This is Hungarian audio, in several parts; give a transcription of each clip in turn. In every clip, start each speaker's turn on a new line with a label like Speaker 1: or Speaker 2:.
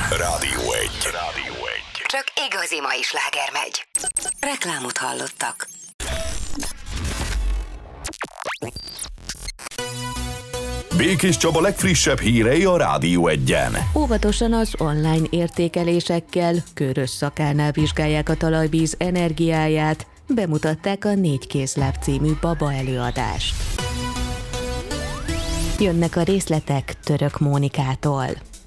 Speaker 1: Rádió 1.
Speaker 2: Csak igazi mai sláger megy. Reklámot hallottak.
Speaker 1: Békés Csaba legfrissebb hírei a Rádió 1-en.
Speaker 3: Óvatosan az online értékelésekkel, Körös Szakánál vizsgálják a talajvíz energiáját, bemutatták a 4 kézláb című baba előadást. Jönnek a részletek Török Mónikától.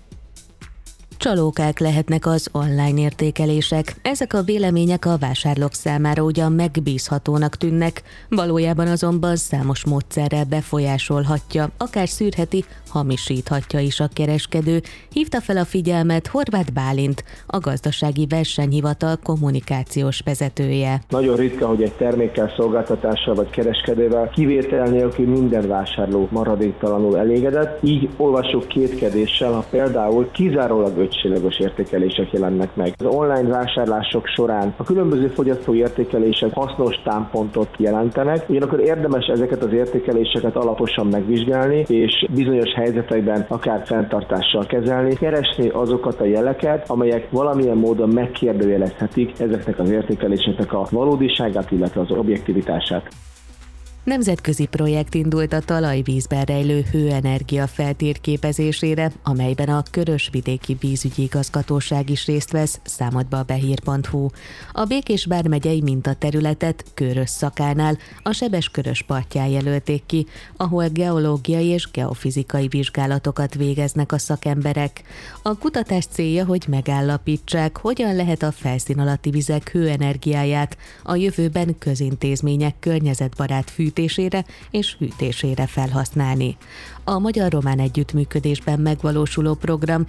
Speaker 3: Csalókák lehetnek az online értékelések. Ezek a vélemények a vásárlók számára ugyan megbízhatónak tűnnek, valójában azonban számos módszerrel befolyásolhatja, akár szűrheti, hamisíthatja is a kereskedő, hívta fel a figyelmet Horváth Bálint, a Gazdasági Versenyhivatal kommunikációs vezetője.
Speaker 4: Nagyon ritka, hogy egy termékkel, szolgáltatással vagy kereskedővel kivétel nélkül minden vásárló maradéktalanul elégedett, így olvasók kétkedéssel, ha például kizárólag ötcsillagos értékelések jelennek meg. Az online vásárlások során a különböző fogyasztói értékelések hasznos támpontot jelentenek, ugyanakkor érdemes ezeket az értékeléseket alaposan megvizsgálni, és bizonyos helyzetekben akár fenntartással kezelni, keresni azokat a jeleket, amelyek valamilyen módon megkérdőjelezhetik ezeknek az értékeléseknek a valódiságát, illetve az objektivitását.
Speaker 3: Nemzetközi projekt indult a talajvízben rejlő hőenergia feltérképezésére, amelyben a Körös-vidéki vízügyi igazgatóság is részt vesz, számadba a behír.hu. A Békés vármegyei mintaterületet Körös Szakánál, a Sebes-Körös partján jelölték ki, ahol geológiai és geofizikai vizsgálatokat végeznek a szakemberek. A kutatás célja, hogy megállapítsák, hogyan lehet a felszín alatti vizek hőenergiáját a jövőben közintézmények környezetbarát fűtésére és hűtésére felhasználni. A magyar-román együttműködésben megvalósuló program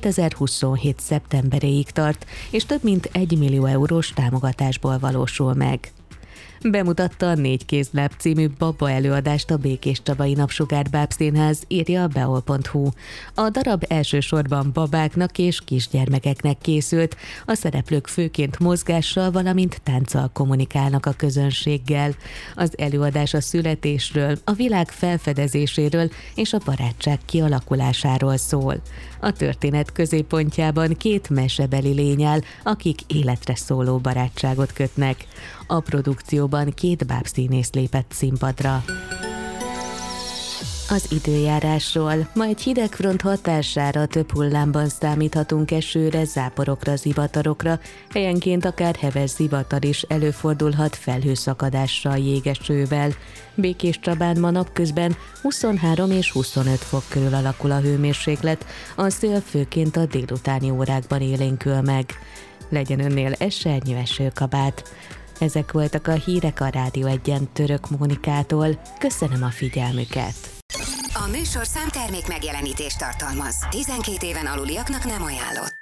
Speaker 3: 2027. szeptemberéig tart, és több mint 1 millió eurós támogatásból valósul meg. Bemutatta a 4 kézláb című baba előadást a Békés Csabai Napsugár Bábszínház, írja a beol.hu. A darab elsősorban babáknak és kisgyermekeknek készült, a szereplők főként mozgással, valamint tánccal kommunikálnak a közönséggel. Az előadás a születésről, a világ felfedezéséről és a barátság kialakulásáról szól. A történet középpontjában 2 mesebeli lény áll, akik életre szóló barátságot kötnek. A produkcióban 2 bábszínész lépett színpadra. Az időjárásról. Ma egy hidegfront hatására több hullámban számíthatunk esőre, záporokra, zivatarokra, helyenként akár heves zivatar is előfordulhat felhőszakadással, jégesővel. Békés Csabán ma napközben 23 és 25 fok körül alakul a hőmérséklet, a szél főként a délutáni órákban élénkül meg. Legyen önnél esernyő esőkabát. Ezek voltak a hírek a Rádió 1-en Török Mónikától. Köszönöm a figyelmüket!
Speaker 2: A műsorszám termék megjelenítést tartalmaz. 12 éven aluliaknak nem ajánlott.